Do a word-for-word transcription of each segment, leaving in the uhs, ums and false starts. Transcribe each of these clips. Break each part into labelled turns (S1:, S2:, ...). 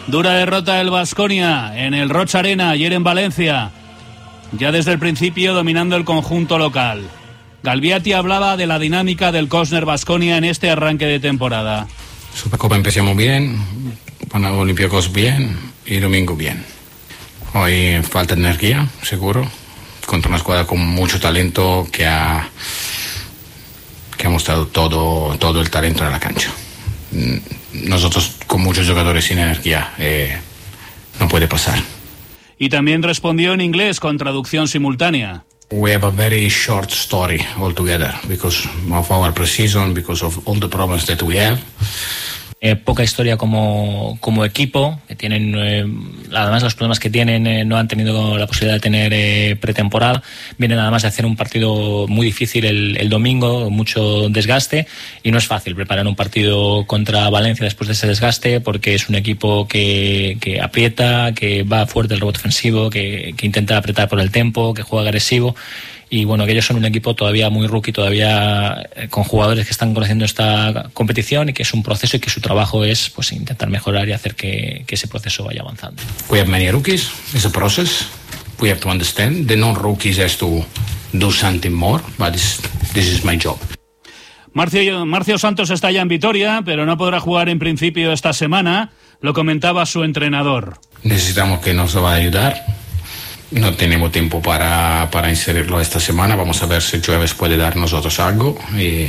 S1: Dura derrota del Baskonia en el Rocha Arena, ayer en Valencia. Ya desde el principio dominando el conjunto local. Galbiati hablaba de la dinámica del Cosner Baskonia en este arranque de temporada.
S2: Supercopa empezamos bien, Olympiacos bien y domingo bien. Hoy falta energía, seguro, contra una escuadra con mucho talento que ha, que ha mostrado todo, todo el talento en la cancha. Nosotros con muchos jugadores sin energía, eh, no puede pasar.
S1: Y también respondió en inglés con traducción simultánea.
S2: We have a very short story altogether because of our pre-season, because of all the problems that we have.
S3: Eh, poca historia como, como equipo, que tienen, eh, además los problemas que tienen, eh, no han tenido la posibilidad de tener eh, pretemporada, vienen además de hacer un partido muy difícil el, el domingo, mucho desgaste, y no es fácil preparar un partido contra Valencia después de ese desgaste, porque es un equipo que, que aprieta, que va fuerte el rebote ofensivo, que, que intenta apretar por el tempo, que juega agresivo. Y bueno, que ellos son un equipo todavía muy rookie, todavía con jugadores que están conociendo esta competición, y que es un proceso y que su trabajo es pues intentar mejorar y hacer que, que ese proceso vaya avanzando.
S2: We have many rookies, it's a process. We have to understand the non-rookies has to do something more, but this, this is my job.
S1: Marcio, Marcio Santos está ya en Vitoria, pero no podrá jugar en principio esta semana, lo comentaba su entrenador.
S2: Necesitamos que nos va a ayudar. No tenemos tiempo para, para inserirlo esta semana. Vamos a ver si Jueves puede dar nosotros algo. Y,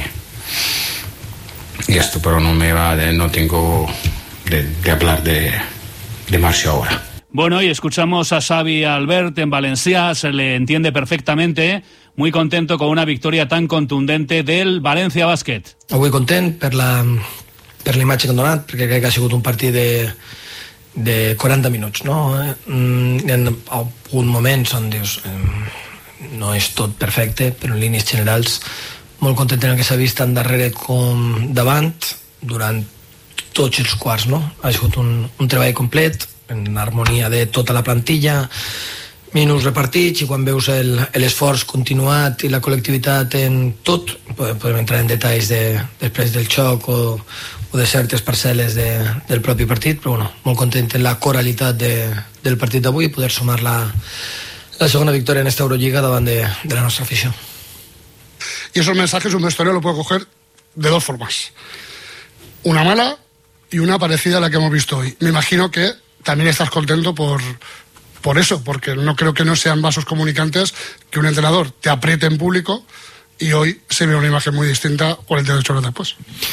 S2: y esto, pero no me va de, no tengo de, de hablar de, de Marcio ahora.
S1: Bueno, y escuchamos a Xavi Albert en Valencia, se le entiende perfectamente, muy contento con una victoria tan contundente del Valencia Bàsquet.
S4: Avui content per la, per la imatge que han donat, perquè crec que ha sigut un partit de de quaranta minuts, no? Mm, hi ha algun moments on dius eh, no és tot perfecte, però en línies generals molt content en el que s'ha vist tant darrere com davant durant tots els quarts, no? Ha sigut un, un treball complet en harmonia de tota la plantilla, minuts repartits, i quan veus el, l'esforç continuat i la col·lectivitat en tot, podem entrar en detalls de, després del xoc o o de certes parcel·les de, del propi partit, però bueno, molt content en la coralitat de, del partit d'avui i poder sumar la, la segona victòria en esta Eurolliga davant de, de la nostra afició.
S5: Y esos mensajes un vestuario lo puede coger de dos formas. Una mala y una parecida a la que hemos visto hoy. Me imagino que también estás contento por, por eso, porque no creo que no sean vasos comunicantes que un entrenador te apriete en público y hoy se ve una imagen muy distinta cuarenta y ocho horas después.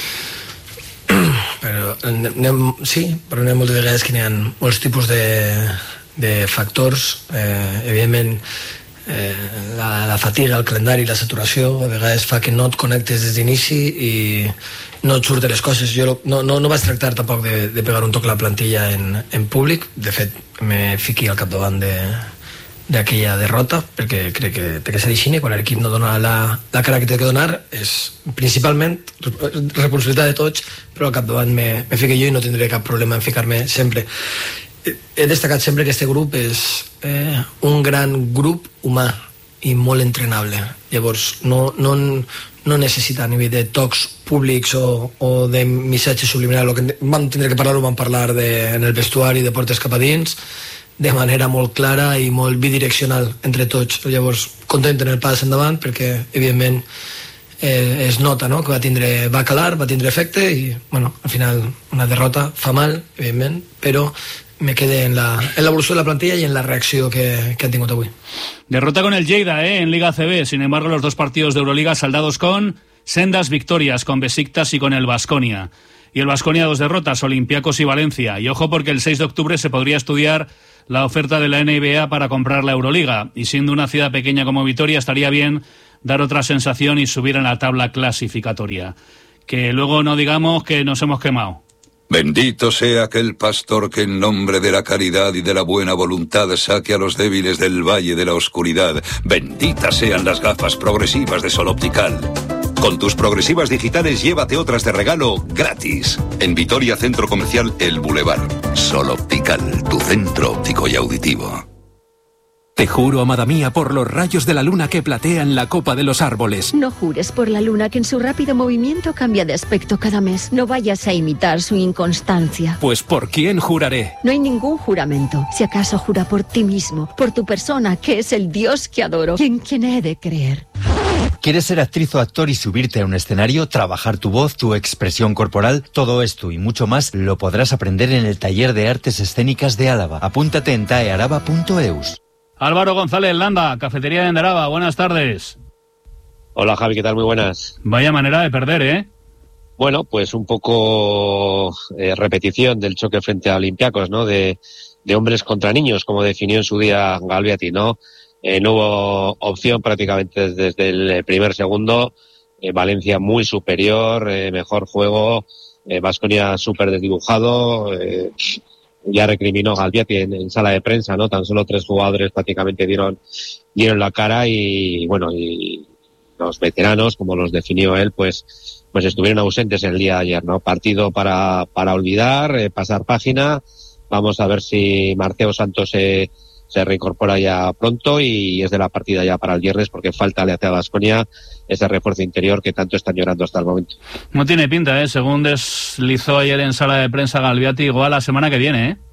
S4: Però anem, sí, però anem moltes vegades que n'hi ha molts tipus de, de factors, eh, evidentment eh, la, la fatiga, el calendari, la saturació a vegades fa que no et connectes des d'inici i no et surten les coses. Jo no, no, no vaig tractar tampoc de, de pegar un toc a la plantilla en, en públic, de fet me fiqui al capdavant de d'aquella derrota, perquè crec que té que ser així, i quan l'equip no dona la, la cara que té que donar és principalment responsabilitat de tots, però al capdavant me, me fico jo i no tindré cap problema en ficar-me sempre. He destacat sempre que este grup és eh, un gran grup humà i molt entrenable. Llavors no, no, no necessita a nivell de tocs públics o, o de missatges subliminals. Lo que vam tindre que parlar ho vam parlar de, en el vestuari de portes cap a dins, de manera molt clara i molt bidireccional entre tots. Llavors, content en el pas endavant perquè, evidentment, eh, es nota, no?, que va tindre, va calar, va tindre efecte i, bueno, al final una derrota fa mal, evidentment, però me quedé en la en l'evolució de la plantilla i en la reacció que, que han tingut avui.
S1: Derrota con el Lleida, ¿eh?, en Liga A C B. Sin embargo, los dos partidos de Euroliga saldados con sendas victorias, con Besiktas y con el Baskonia. Y el Baskonia dos derrotas, Olympiacos y Valencia. Y ojo, porque el seis de octubre se podría estudiar la oferta de la N B A para comprar la Euroliga, y siendo una ciudad pequeña como Vitoria estaría bien dar otra sensación y subir en la tabla clasificatoria. Que luego no digamos que nos hemos quemado.
S6: Bendito sea aquel pastor que en nombre de la caridad y de la buena voluntad saque a los débiles del valle de la oscuridad. Benditas sean las gafas progresivas de Sol Optical. Con tus progresivas digitales llévate otras de regalo gratis. En Vitoria Centro Comercial El Boulevard. Sol Optical, tu centro óptico y auditivo.
S7: Te juro, amada mía, por los rayos de la luna que platean la copa de los árboles.
S8: No jures por la luna que en su rápido movimiento cambia de aspecto cada mes. No vayas a imitar su inconstancia.
S7: Pues ¿por quién juraré?
S8: No hay ningún juramento. Si acaso jura por ti mismo, por tu persona, que es el Dios que adoro, y en quien he de creer.
S9: ¿Quieres ser actriz o actor y subirte a un escenario, trabajar tu voz, tu expresión corporal? Todo esto y mucho más lo podrás aprender en el Taller de Artes Escénicas de Álava. Apúntate en taearaba punto eus.
S1: Álvaro González Landa, Cafetería de Endaraba, buenas tardes.
S10: Hola Javi, ¿qué tal? Muy buenas.
S1: Vaya manera de perder, ¿eh?
S10: Bueno, pues un poco eh, repetición del choque frente a Olympiacos, ¿no? De, de hombres contra niños, como definió en su día Galbiati, ¿no? Eh, no hubo opción prácticamente desde el primer segundo. Eh, Valencia muy superior, eh, mejor juego, Baskonia eh, súper desdibujado. Eh, ya recriminó Galbiati en, en sala de prensa, ¿no? Tan solo tres jugadores prácticamente dieron, dieron la cara y, bueno, y los veteranos, como los definió él, pues, pues estuvieron ausentes el día de ayer, ¿no? Partido para, para olvidar, eh, pasar página. Vamos a ver si Marceo Santos se, se reincorpora ya pronto y es de la partida ya para el viernes, porque falta le hace a Baskonia ese refuerzo interior que tanto están llorando hasta el momento.
S1: No tiene pinta, ¿eh? Según deslizó ayer en sala de prensa Galbiati, igual la semana que viene, ¿eh?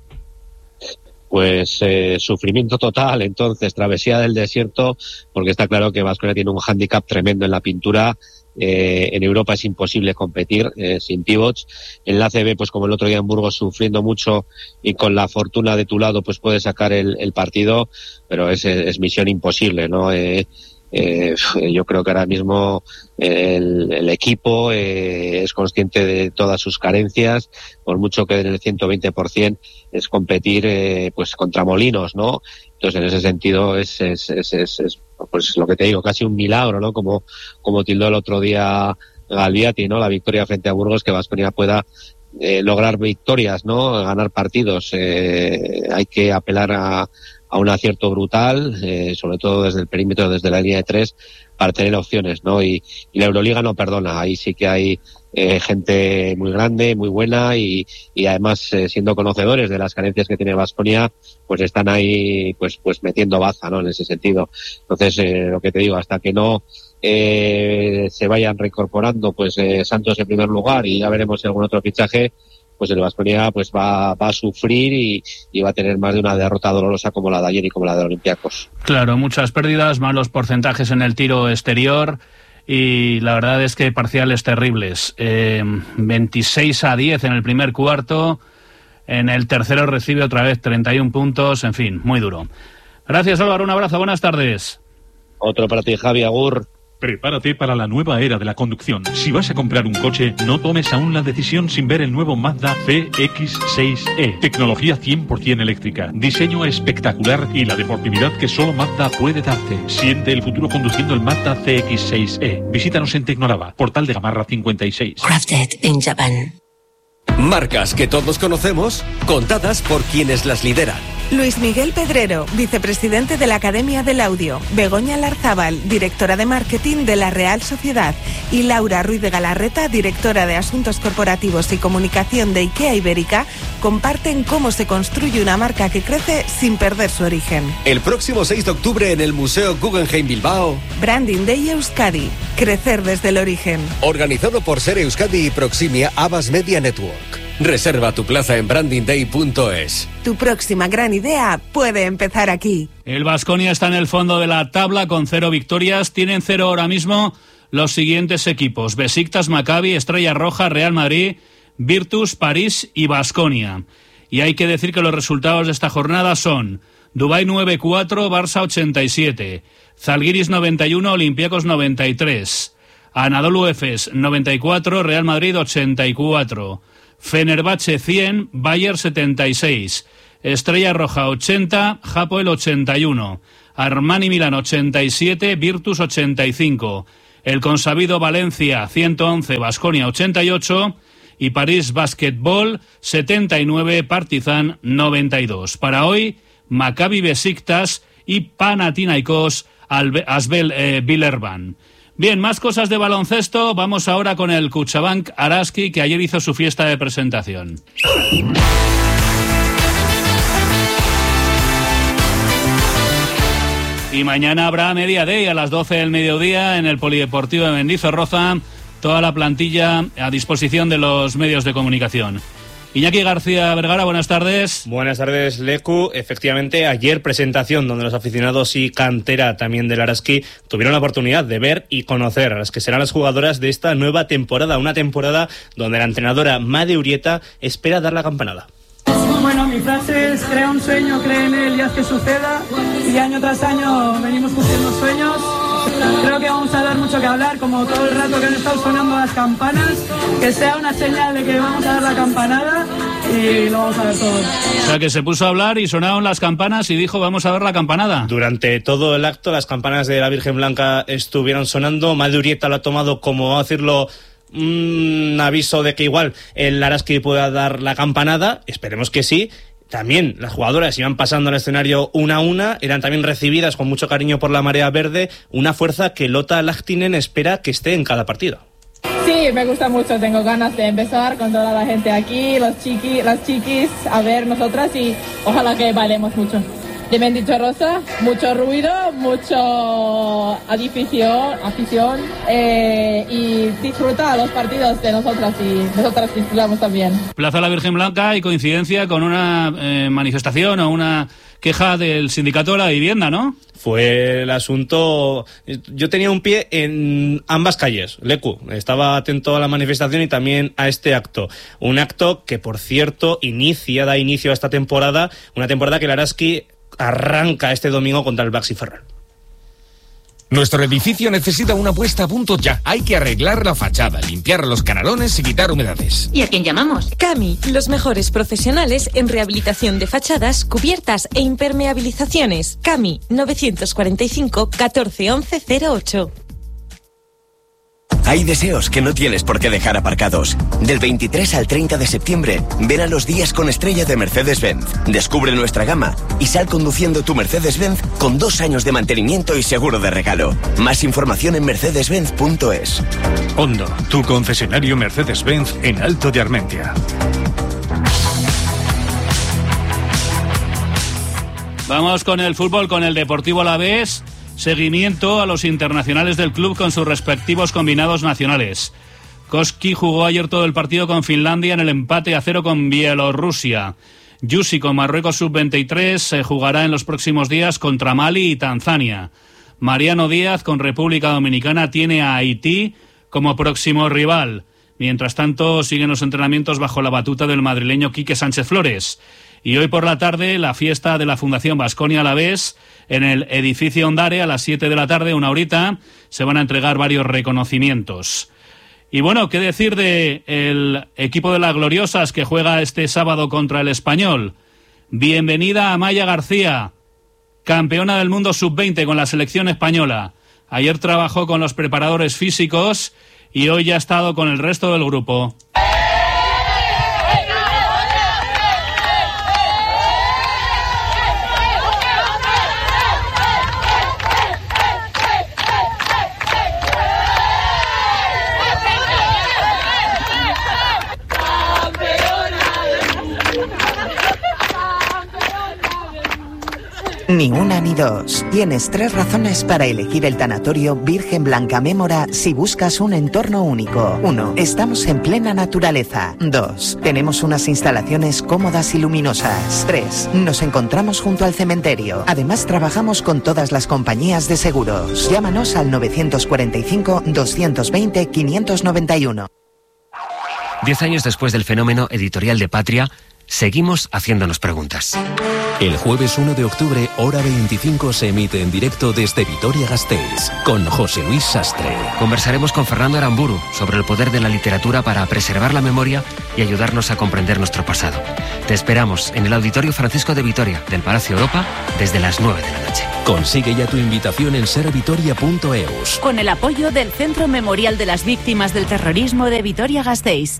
S10: Pues eh, sufrimiento total, entonces, travesía del desierto, porque está claro que Baskonia tiene un hándicap tremendo en la pintura. Eh, en Europa es imposible competir eh, sin pivots. En la A C B, pues como el otro día en Burgos, sufriendo mucho y con la fortuna de tu lado, pues puedes sacar el, el partido, pero es, es misión imposible, ¿no? Eh, Eh, yo creo que ahora mismo el, el equipo eh, es consciente de todas sus carencias, por mucho que en el ciento veinte por ciento es competir eh, pues contra molinos, ¿no? Entonces en ese sentido es, es, es, es, es pues lo que te digo, casi un milagro, ¿no? Como, como tildó el otro día Galbiati, ¿no? La victoria frente a Burgos, que Baskonia pueda eh, lograr victorias, ¿no? Ganar partidos. Eh, hay que apelar a a un acierto brutal, eh, sobre todo desde el perímetro, desde la línea de tres, para tener opciones, ¿no? Y, y la Euroliga no perdona, ahí sí que hay eh, gente muy grande, muy buena y, y además eh, siendo conocedores de las carencias que tiene Baskonia, pues están ahí pues pues metiendo baza, ¿no? En ese sentido. Entonces, eh, lo que te digo, hasta que no eh, se vayan reincorporando, pues eh, Santos en primer lugar y ya veremos si algún otro fichaje, pues el Baskonia pues va, va a sufrir y, y va a tener más de una derrota dolorosa como la de ayer y como la de Olympiacos.
S1: Claro, muchas pérdidas, malos porcentajes en el tiro exterior y la verdad es que parciales terribles. Eh, veintiséis a diez en el primer cuarto, en el tercero recibe otra vez treinta y uno puntos, en fin, muy duro. Gracias Álvaro, un abrazo, buenas tardes.
S10: Otro para ti, Javi, agur.
S11: Prepárate para la nueva era de la conducción. Si vas a comprar un coche, no tomes aún la decisión sin ver el nuevo Mazda C X seis E. Tecnología cien por ciento eléctrica, diseño espectacular y la deportividad que solo Mazda puede darte. Siente el futuro conduciendo el Mazda C X seis E. Visítanos en Tecnolava, Portal de Gamarra cincuenta y seis.
S12: Crafted in Japan. Marcas que todos conocemos, contadas por quienes las lideran.
S13: Luis Miguel Pedrero, vicepresidente de la Academia del Audio, Begoña Larzábal, directora de marketing de la Real Sociedad, y Laura Ruiz de Galarreta, directora de Asuntos Corporativos y Comunicación de IKEA Ibérica, comparten cómo se construye una marca que crece sin perder su origen.
S12: El próximo seis de octubre en el Museo Guggenheim Bilbao,
S13: Branding Day Euskadi, crecer desde el origen.
S12: Organizado por Ser Euskadi y Proximia Abbas Media Network. Reserva tu plaza en branding day punto es.
S13: Tu próxima gran idea puede empezar aquí.
S1: El Baskonia está en el fondo de la tabla con cero victorias. Tienen cero ahora mismo los siguientes equipos: Besiktas, Maccabi, Estrella Roja, Real Madrid, Virtus, París y Baskonia. Y hay que decir que los resultados de esta jornada son: Dubái nueve cuatro, Barça ochenta y siete, Zalgiris noventa y uno, Olympiacos noventa y tres, Anadolu Efes noventa y cuatro, Real Madrid ochenta y cuatro, Fenerbahce cien, Bayern setenta y seis, Estrella Roja ochenta, Hapoel ochenta y uno, Armani Milán ochenta y siete, Virtus ochenta y cinco, el consabido Valencia ciento once, Baskonia ochenta y ocho y París Basketball setenta y nueve, Partizan noventa y dos. Para hoy, Maccabi Besiktas y Panathinaikos Asvel eh, Villerban. Bien, más cosas de baloncesto. Vamos ahora con el Cuchabank Araski, que ayer hizo su fiesta de presentación. Y mañana habrá Media Day a las doce del mediodía en el Polideportivo de Mendizorroza, toda la plantilla a disposición de los medios de comunicación. Iñaki García Vergara, buenas tardes.
S14: Buenas tardes, Lecu. Efectivamente, ayer presentación donde los aficionados y cantera también del Araski tuvieron la oportunidad de ver y conocer a las que serán las jugadoras de esta nueva temporada, una temporada donde la entrenadora Made Urieta espera dar la campanada.
S15: Bueno, mi frase es: crea un sueño, cree en él y haz que suceda. Y año tras año venimos cumpliendo sueños. Creo que vamos a dar mucho que hablar, como todo el rato que han estado sonando las campanas, que sea una señal de que vamos a dar la campanada y lo vamos a ver todo.
S1: O sea, que se puso a hablar y sonaron las campanas y dijo: vamos a dar la campanada.
S14: Durante todo el acto las campanas de la Virgen Blanca estuvieron sonando. Made Urieta lo ha tomado como, vamos a decirlo, un aviso de que igual el Araski pueda dar la campanada. Esperemos que sí. También las jugadoras iban pasando al escenario una a una, eran también recibidas con mucho cariño por la Marea Verde, una fuerza que Lotta Lahtinen espera que esté en cada partido.
S16: Sí, me gusta mucho, tengo ganas de empezar con toda la gente aquí, los chiqui, las chiquis, a ver nosotras y ojalá que bailemos mucho. De Mendizorroza, mucho ruido, mucho afición, afición eh, y disfrutar los partidos de nosotras y nosotras disfrutamos también.
S1: Plaza La Virgen Blanca y coincidencia con una eh, manifestación o una queja del Sindicato de la Vivienda, ¿no?
S14: Fue el asunto... Yo tenía un pie en ambas calles, Lecu. Estaba atento a la manifestación y también a este acto. Un acto que, por cierto, inicia, da inicio a esta temporada, una temporada que el Araski arranca este domingo contra el Baxi Ferrer.
S17: Nuestro edificio necesita una puesta a punto ya. Hay que arreglar la fachada, limpiar los canalones y quitar humedades.
S18: ¿Y a quién llamamos?
S19: Cami, los mejores profesionales en rehabilitación de fachadas, cubiertas e impermeabilizaciones. Cami, novecientos cuarenta y cinco, catorce, once, cero ocho.
S20: Hay deseos que no tienes por qué dejar aparcados. Del veintitrés al treinta de septiembre, ven a los días con estrella de Mercedes-Benz. Descubre nuestra gama y sal conduciendo tu Mercedes-Benz con dos años de mantenimiento y seguro de regalo. Más información en mercedes benz punto es.
S21: Hondo, tu concesionario Mercedes-Benz en Alto de Armentia.
S1: Vamos con el fútbol, con el Deportivo Alavés. Seguimiento a los internacionales del club con sus respectivos combinados nacionales. Koski jugó ayer todo el partido con Finlandia en el empate a cero con Bielorrusia. Yusi con Marruecos sub veintitrés se jugará en los próximos días contra Mali y Tanzania. Mariano Díaz con República Dominicana tiene a Haití como próximo rival. Mientras tanto, siguen los entrenamientos bajo la batuta del madrileño Quique Sánchez Flores. Y hoy por la tarde, la fiesta de la Fundación Baskonia Alavés en el edificio Ondare a las siete de la tarde, una horita, se van a entregar varios reconocimientos. Y bueno, ¿qué decir de el equipo de las Gloriosas que juega este sábado contra el Español? Bienvenida a Amaya García, campeona del mundo sub veinte con la selección española. Ayer trabajó con los preparadores físicos y hoy ya ha estado con el resto del grupo.
S22: Ni una ni dos. Tienes tres razones para elegir el tanatorio Virgen Blanca Mémora si buscas un entorno único. Uno, estamos en plena naturaleza. Dos, tenemos unas instalaciones cómodas y luminosas. Tres, nos encontramos junto al cementerio. Además, trabajamos con todas las compañías de seguros. Llámanos al novecientos cuarenta y cinco, doscientos veinte, quinientos noventa y uno.
S23: Diez años después del fenómeno editorial de Patria, seguimos haciéndonos preguntas.
S24: El jueves uno de octubre, hora veinticinco, se emite en directo desde Vitoria-Gasteiz, con José Luis Sastre.
S23: Conversaremos con Fernando Aramburu sobre el poder de la literatura para preservar la memoria y ayudarnos a comprender nuestro pasado. Te esperamos en el Auditorio Francisco de Vitoria, del Palacio Europa, desde las nueve de la noche.
S24: Consigue ya tu invitación en servitoria punto eus.
S25: Con el apoyo del Centro Memorial de las Víctimas del Terrorismo de Vitoria-Gasteiz.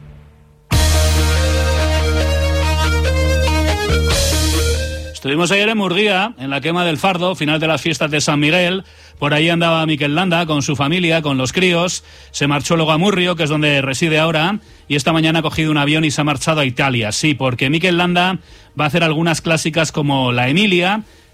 S1: Estuvimos ayer en Murguía, en la quema del fardo, final de las fiestas de San Miguel. Por ahí andaba Mikel Landa con su familia, con los críos. Se marchó luego a Murrio, que es donde reside ahora, y esta mañana ha cogido un avión y se ha marchado a Italia. Sí, porque Mikel Landa va a hacer algunas clásicas como la Emilia,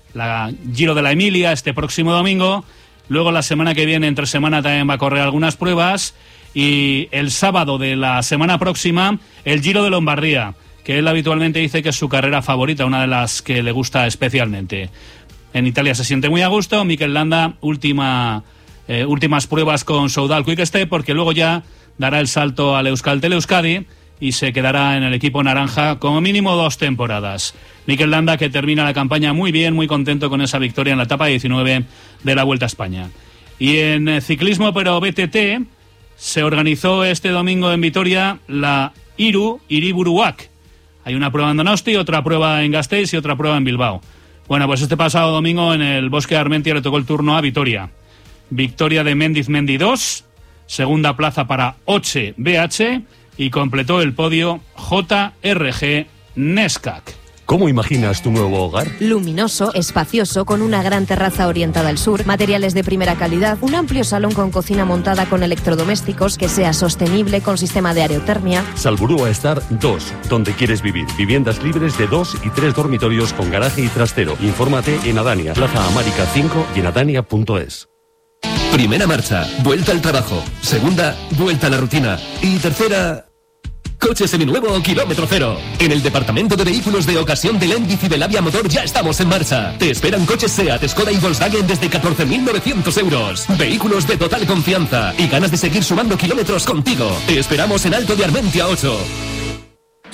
S1: la Giro de la Emilia este próximo domingo. Luego la semana que viene, entre semana, también va a correr algunas pruebas. Y el sábado de la semana próxima, el Giro de Lombardía, que él habitualmente dice que es su carrera favorita, una de las que le gusta especialmente. En Italia se siente muy a gusto. Mikel Landa, última, eh, últimas pruebas con Soudal Quick Step, porque luego ya dará el salto al Euskaltel Euskadi y se quedará en el equipo naranja como mínimo dos temporadas. Mikel Landa, que termina la campaña muy bien, muy contento con esa victoria en la etapa diecinueve de la Vuelta a España. Y en ciclismo, pero B T T, se organizó este domingo en Vitoria la Iru Hiriburuak. Hay una prueba en Donosti, otra prueba en Gasteiz y otra prueba en Bilbao. Bueno, pues este pasado domingo en el Bosque de Armentia le tocó el turno a Vitoria. Victoria de Mendiz Mendi dos, segunda plaza para Oche B H y completó el podio J R G Neskak.
S2: ¿Cómo imaginas tu nuevo hogar?
S3: Luminoso, espacioso, con una gran terraza orientada al sur, materiales de primera calidad, un amplio salón con cocina montada con electrodomésticos, que sea sostenible con sistema de aerotermia.
S2: Salburua Star dos, donde quieres vivir. Viviendas libres de dos y tres dormitorios con garaje y trastero. Infórmate en Adania, Plaza Amárica cinco y en adania punto es.
S4: Primera marcha, vuelta al trabajo. Segunda, vuelta a la rutina. Y tercera... Coche seminuevo o kilómetro cero. En el departamento de vehículos de ocasión de Lendiz y Belavia Motor ya estamos en marcha. Te esperan coches SEAT, Skoda y Volkswagen desde catorce mil novecientos euros. Vehículos de total confianza y ganas de seguir sumando kilómetros contigo. Te esperamos en Alto de Armentia ocho.